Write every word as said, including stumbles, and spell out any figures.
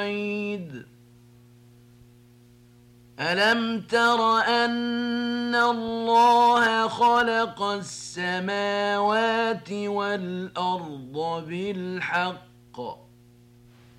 بعيد ألم تر أن الله خلق السماوات والأرض بالحق